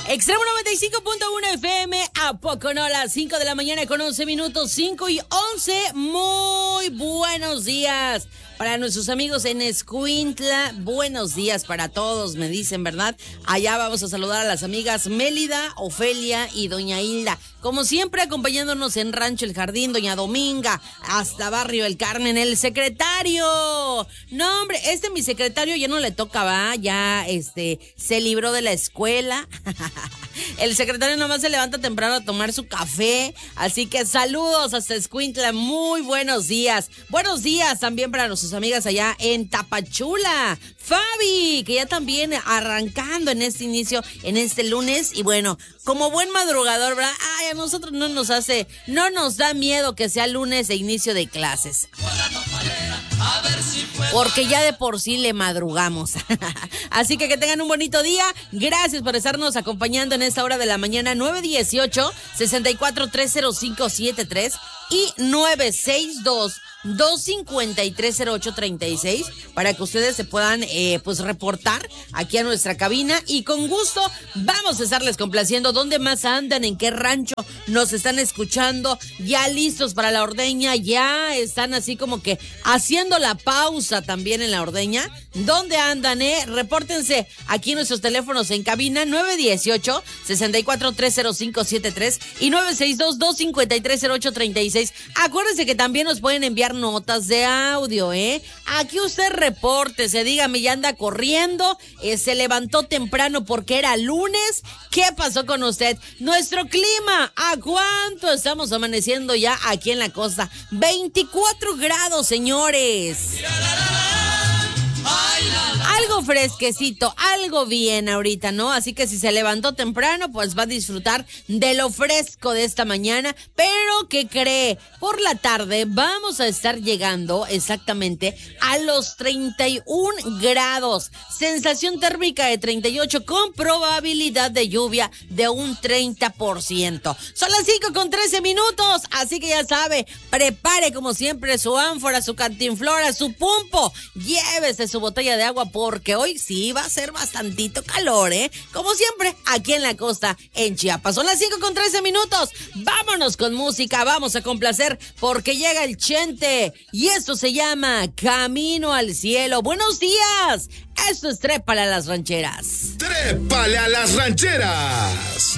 Extremo 95.1 FM, ¿a poco no? Las 5 de la mañana con 11 minutos, 5 y 11. Muy buenos días para nuestros amigos en Escuintla. Buenos días para todos, me dicen, ¿verdad? Allá vamos a saludar a las amigas Mélida, Ofelia y doña Hilda. Como siempre, acompañándonos en Rancho El Jardín, doña Dominga, hasta Barrio El Carmen, el secretario. No, hombre, mi secretario ya no le toca, va, ya se libró de la escuela. El secretario nomás se levanta temprano a tomar su café, así que saludos hasta Escuintla, muy buenos días. Buenos días también para nuestras amigas allá en Tapachula. Fabi, que ya también arrancando en este inicio, en este lunes, y bueno, como buen madrugador, ¿verdad? Ay, a nosotros no nos da miedo que sea lunes e inicio de clases. Porque ya de por sí le madrugamos. Así que tengan un bonito día. Gracias por estarnos acompañando en esta hora de la mañana. 918-6430573 y 962-253-0836 para que ustedes se puedan reportar aquí a nuestra cabina, y con gusto vamos a estarles complaciendo. ¿Dónde más andan? ¿En qué rancho nos están escuchando? Ya listos para la ordeña, ya están así como que haciendo la pausa también en la ordeña. ¿Dónde andan? Repórtense aquí en nuestros teléfonos en cabina, 918-6430573 y 962-253-0836. Acuérdense que también nos pueden enviar notas de audio, Aquí usted repórtese, dígame, ya anda corriendo, se levantó temprano porque era lunes. ¿Qué pasó con usted? Nuestro clima, ¿a cuánto estamos amaneciendo ya aquí en la costa? 24 grados, señores. Algo fresquecito, algo bien ahorita, ¿no? Así que si se levantó temprano, pues va a disfrutar de lo fresco de esta mañana. Pero, ¿qué cree? Por la tarde vamos a estar llegando exactamente a los 31 grados. Sensación térmica de 38 con probabilidad de lluvia de un 30%. Son las 5:13, así que ya sabe, prepare como siempre su ánfora, su cantinflora, su pumpo. Llévese su botella de agua porque hoy sí va a ser bastantito calor, Como siempre, aquí en la costa, en Chiapas. Son las 5:13. Vámonos con música, vamos a complacer porque llega el Chente y esto se llama Camino al Cielo. Buenos días, esto es Trépale a las Rancheras. ¡Trépale a las Rancheras!